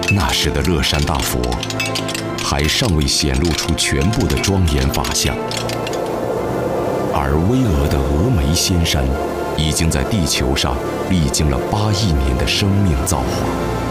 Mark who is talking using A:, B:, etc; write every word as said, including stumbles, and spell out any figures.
A: 那时的乐山大佛还尚未显露出全部的庄严法相，而巍峨的峨眉仙山已经在地球上历经了八亿年的生命造化。